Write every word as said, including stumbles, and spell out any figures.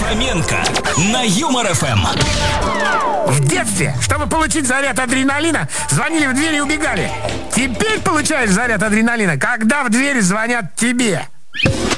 Фоменко на Юмор эф эм. В детстве, чтобы получить заряд адреналина, звонили в дверь и убегали. Теперь получаешь заряд адреналина, когда в дверь звонят тебе.